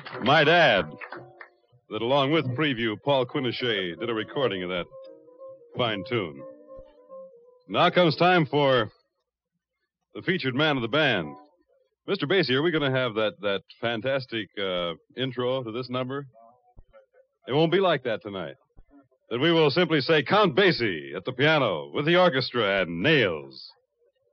Might add that along with Preview, Paul Quinochet did a recording of that fine tune. Now comes time for the featured man of the band. Mr. Basie, are we going to have that fantastic intro to this number? It won't be like that tonight. Then we will simply say Count Basie at the piano with the orchestra and Nails.